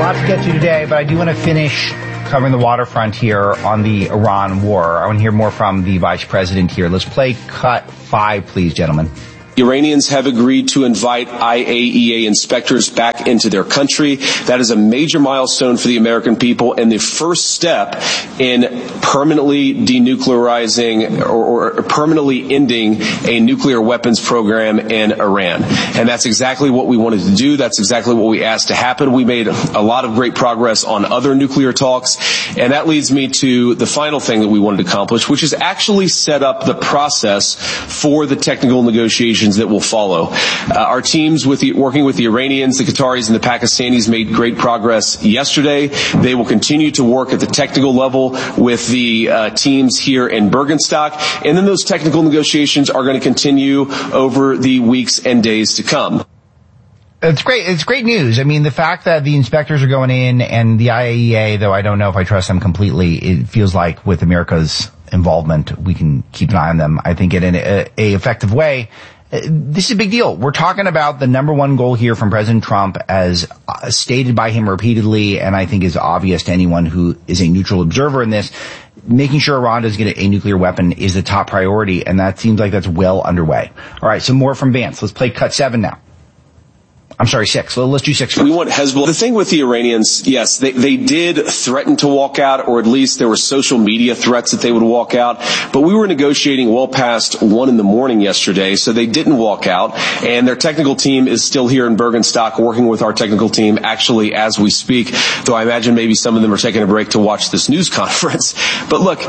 lot to get to today, but I do want to finish covering the waterfront here on the Iran war. I want to hear more from the vice president here. Let's play cut 5, please, gentlemen. Iranians have agreed to invite IAEA inspectors back into their country. That is a major milestone for the American people and the first step in permanently denuclearizing or permanently ending a nuclear weapons program in Iran. And that's exactly what we wanted to do. That's exactly what we asked to happen. We made a lot of great progress on other nuclear talks. And that leads me to the final thing that we wanted to accomplish, which is actually set up the process for the technical negotiations that will follow. Our teams working with the Iranians, the Qataris, and the Pakistanis made great progress yesterday. They will continue to work at the technical level with the teams here in Bergenstock, and then those technical negotiations are going to continue over the weeks and days to come. It's great. It's great news. I mean, the fact that the inspectors are going in and the IAEA, though I don't know if I trust them completely, it feels like with America's involvement, we can keep an eye on them, I think, in a effective way. This is a big deal. We're talking about the number one goal here from President Trump, as stated by him repeatedly, and I think is obvious to anyone who is a neutral observer in this. Making sure Iran doesn't get a nuclear weapon is the top priority, and that seems like that's well underway. All right, some more from Vance. Let's play cut 7 now. I'm sorry, 6. Let's do 6 first. We want Hezbollah. The thing with the Iranians, yes, they did threaten to walk out, or at least there were social media threats that they would walk out. But we were negotiating well past 1 a.m. yesterday, so they didn't walk out. And their technical team is still here in Bergenstock working with our technical team actually as we speak, though I imagine maybe some of them are taking a break to watch this news conference. But look,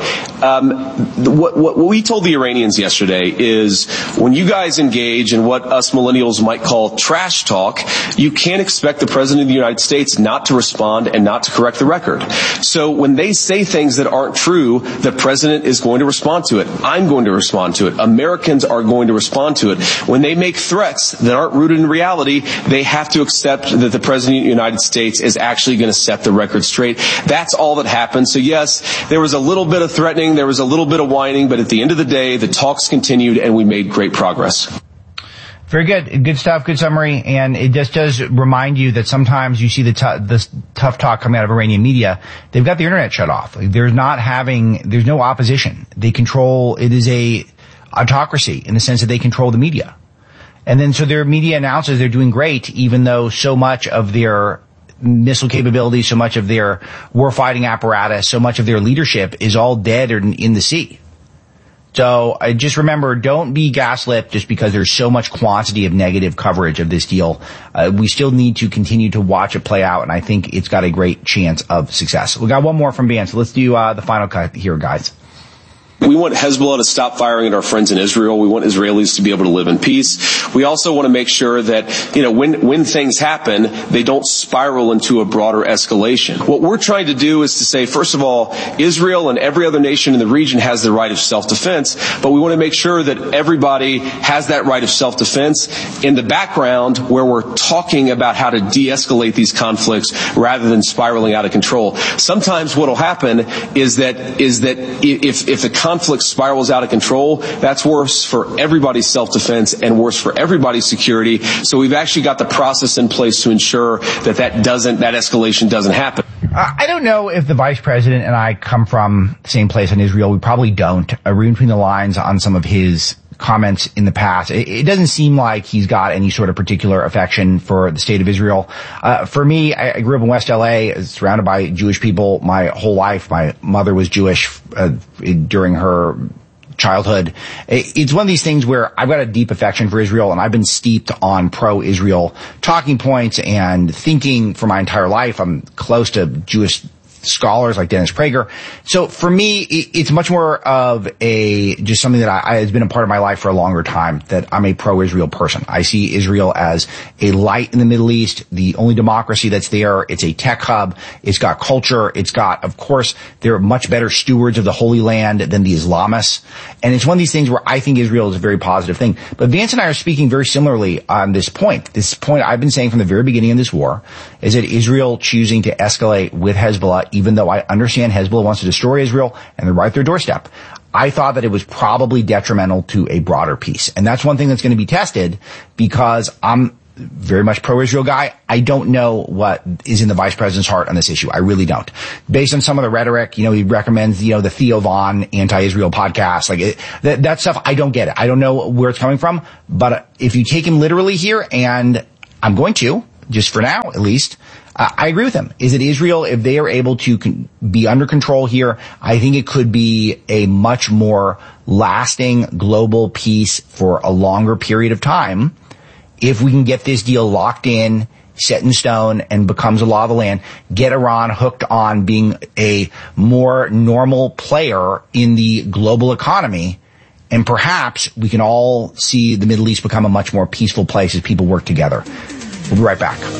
what we told the Iranians yesterday is when you guys engage in what us millennials might call trash talk, you can't expect the President of the United States not to respond and not to correct the record. So when they say things that aren't true, the President is going to respond to it. I'm going to respond to it. Americans are going to respond to it. When they make threats that aren't rooted in reality, they have to accept that the President of the United States is actually going to set the record straight. That's all that happened. So yes, there was a little bit of threatening, there was a little bit of whining, but at the end of the day, the talks continued and we made great progress. Very good. Good stuff. Good summary. And it just does remind you that sometimes you see this tough talk coming out of Iranian media. They've got the internet shut off. There's no opposition. It is a autocracy in the sense that they control the media. And then so their media announces they're doing great, even though so much of their missile capabilities, so much of their warfighting apparatus, so much of their leadership is all dead or in the sea. So I just remember, don't be gaslit just because there's so much quantity of negative coverage of this deal. We still need to continue to watch it play out, and I think it's got a great chance of success. We got one more from Vance. So let's do the final cut here, guys. We want Hezbollah to stop firing at our friends in Israel. We want Israelis to be able to live in peace. We also want to make sure that, when things happen, they don't spiral into a broader escalation. What we're trying to do is to say, first of all, Israel and every other nation in the region has the right of self-defense, but we want to make sure that everybody has that right of self-defense in the background where we're talking about how to de-escalate these conflicts rather than spiraling out of control. Sometimes what will happen is that if the conflict spirals out of control, that's worse for everybody's self-defense and worse for everybody's security. So we've actually got the process in place to ensure that escalation doesn't happen. I don't know if the vice president and I come from the same place in Israel. We probably don't. Reading between the lines on some of his comments in the past, it doesn't seem like he's got any sort of particular affection for the state of Israel. For me, I grew up in West LA, surrounded by Jewish people my whole life. My mother was Jewish during her childhood. It's one of these things where I've got a deep affection for Israel, and I've been steeped on pro-Israel talking points and thinking for my entire life. I'm close to Jewish scholars like Dennis Prager. So for me, it's much more of just something that has been a part of my life for a longer time, that I'm a pro-Israel person. I see Israel as a light in the Middle East, the only democracy that's there. It's a tech hub. It's got culture. It's got, of course, they're much better stewards of the Holy Land than the Islamists. And it's one of these things where I think Israel is a very positive thing. But Vance and I are speaking very similarly on this point. This point I've been saying from the very beginning of this war is that Israel choosing to escalate with Hezbollah, even though I understand Hezbollah wants to destroy Israel and they're right at their doorstep, I thought that it was probably detrimental to a broader peace. And that's one thing that's going to be tested, because I'm very much pro-Israel guy. I don't know what is in the vice president's heart on this issue. I really don't. Based on some of the rhetoric, he recommends, the Theo Von anti-Israel podcast. Like that stuff, I don't get it. I don't know where it's coming from. But if you take him literally here, and I'm going to, just for now at least, I agree with him. Is it Israel? If they are able to be under control here, I think it could be a much more lasting global peace for a longer period of time if we can get this deal locked in, set in stone, and becomes a law of the land, get Iran hooked on being a more normal player in the global economy, and perhaps we can all see the Middle East become a much more peaceful place as people work together. We'll be right back.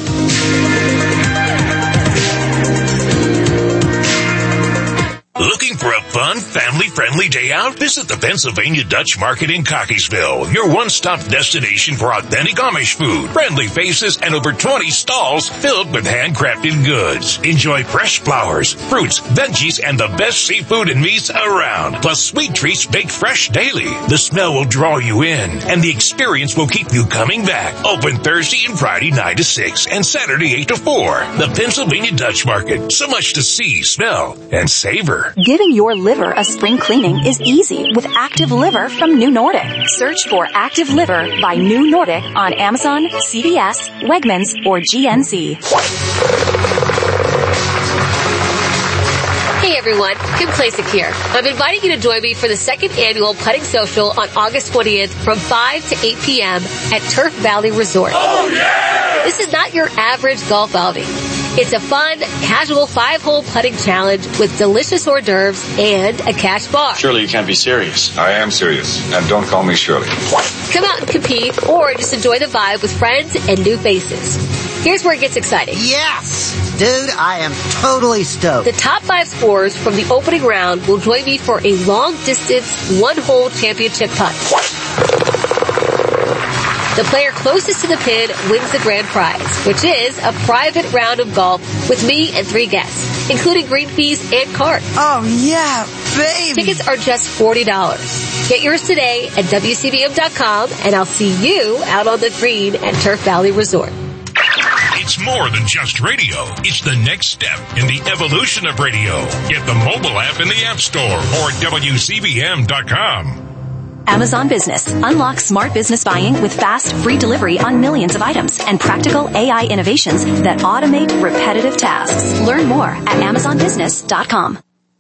Looking for a fun, family-friendly day out? Visit the Pennsylvania Dutch Market in Cockeysville, your one-stop destination for authentic Amish food, friendly faces, and over 20 stalls filled with handcrafted goods. Enjoy fresh flowers, fruits, veggies, and the best seafood and meats around, plus sweet treats baked fresh daily. The smell will draw you in, and the experience will keep you coming back. Open Thursday and Friday 9 to 6, and Saturday 8 to 4. The Pennsylvania Dutch Market. So much to see, smell, and savor. Giving your liver a spring cleaning is easy with Active Liver from New Nordic. Search for Active Liver by New Nordic on Amazon, CVS, Wegmans, or GNC. Hey everyone, Kim Klasick here. I'm inviting you to join me for the second annual Putting Social on August 20th from 5 to 8 p.m. at Turf Valley Resort. Oh yeah! This is not your average golf outing. It's a fun, casual 5-hole putting challenge with delicious hors d'oeuvres and a cash bar. Surely you can't be serious. I am serious, and don't call me Shirley. Come out and compete or just enjoy the vibe with friends and new faces. Here's where it gets exciting. Yes! Dude, I am totally stoked. The top 5 scorers from the opening round will join me for a long-distance, 1-hole championship putt. The player closest to the pin wins the grand prize, which is a private round of golf with me and 3 guests, including green fees and cart. Oh, yeah, baby! Tickets are just $40. Get yours today at WCBM.com, and I'll see you out on the green at Turf Valley Resort. It's more than just radio. It's the next step in the evolution of radio. Get the mobile app in the App Store or WCBM.com. Amazon Business. Unlock smart business buying with fast, free delivery on millions of items and practical AI innovations that automate repetitive tasks. Learn more at AmazonBusiness.com.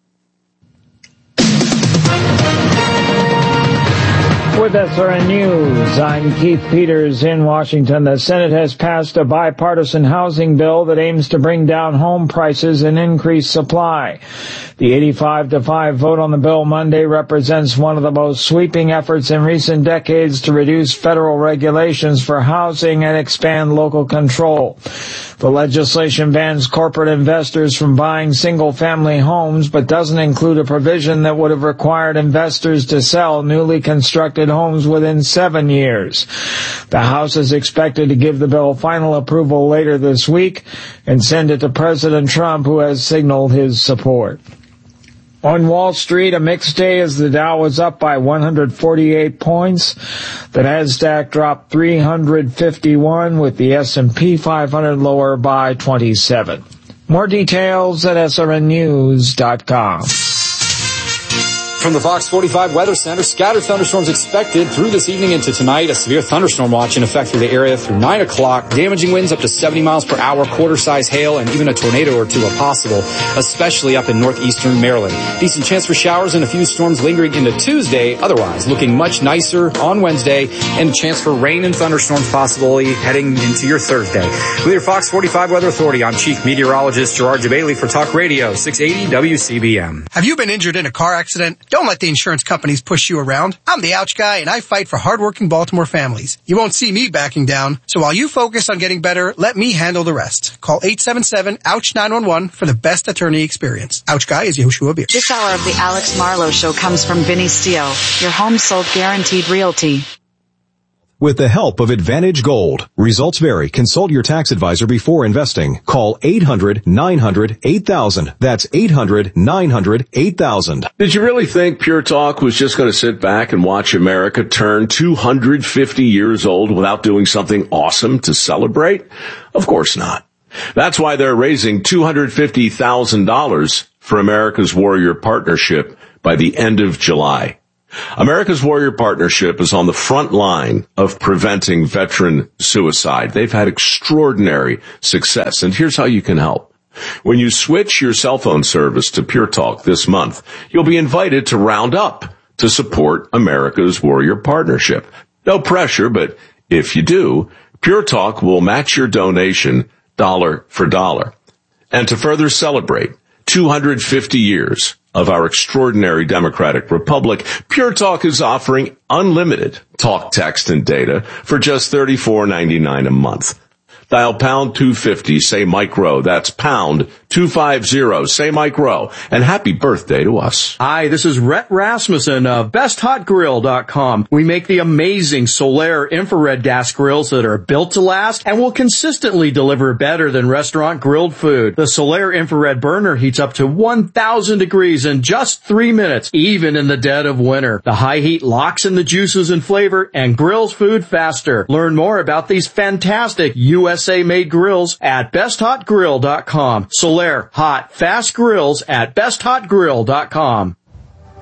With SRN News, I'm Keith Peters in Washington. The Senate has passed a bipartisan housing bill that aims to bring down home prices and increase supply. The 85-5 vote on the bill Monday represents one of the most sweeping efforts in recent decades to reduce federal regulations for housing and expand local control. The legislation bans corporate investors from buying single-family homes, but doesn't include a provision that would have required investors to sell newly constructed homes within 7 years. The House is expected to give the bill final approval later this week and send it to President Trump, who has signaled his support. On Wall Street, a mixed day as the Dow was up by 148 points. The Nasdaq dropped 351, with the S&P 500 lower by 27. More details at srnnews.com. From the Fox 45 Weather Center, scattered thunderstorms expected through this evening into tonight. A severe thunderstorm watch in effect through the area through 9 o'clock. Damaging winds up to 70 miles per hour, quarter-size hail, and even a tornado or two are possible, especially up in northeastern Maryland. Decent chance for showers and a few storms lingering into Tuesday. Otherwise, looking much nicer on Wednesday, and a chance for rain and thunderstorms possibly heading into your Thursday. With your Fox 45 Weather Authority, I'm Chief Meteorologist Gerard Jabali for Talk Radio 680 WCBM. Have you been injured in a car accident? Don't let the insurance companies push you around. I'm the ouch guy, and I fight for hardworking Baltimore families. You won't see me backing down, so while you focus on getting better, let me handle the rest. Call 877-OUCH-911 for the best attorney experience. Ouch guy is Yehoshua Beer. This hour of the Alex Marlowe Show comes from Vinny Steele, your home sold guaranteed realty. with the help of Advantage Gold. Results vary. Consult your tax advisor before investing. Call 800-900-8000. That's 800-900-8000. Did you really think Pure Talk was just going to sit back and watch America turn 250 years old without doing something awesome to celebrate? Of course not. That's why they're raising $250,000 for America's Warrior Partnership by the end of July. America's Warrior Partnership is on the front line of preventing veteran suicide. They've had extraordinary success, and here's how you can help. When you switch your cell phone service to Pure Talk this month, you'll be invited to round up to support America's Warrior Partnership. No pressure, but if you do, Pure Talk will match your donation dollar for dollar. And to further celebrate 250 years of our extraordinary democratic republic, Pure Talk is offering unlimited talk, text, and data for just $34.99 a month. Dial pound 250, say Mike Rowe. That's pound 250, say Mike Rowe. And happy birthday to us. Hi, this is Rhett Rasmussen of BestHotGrill.com. We make the amazing Solaire infrared gas grills that are built to last and will consistently deliver better than restaurant grilled food. The Solaire infrared burner heats up to 1,000 degrees in just 3 minutes, even in the dead of winter. The high heat locks in the juices and flavor and grills food faster. Learn more about these fantastic USA-made grills at BestHotGrill.com. Solaire hot, fast grills at BestHotGrill.com.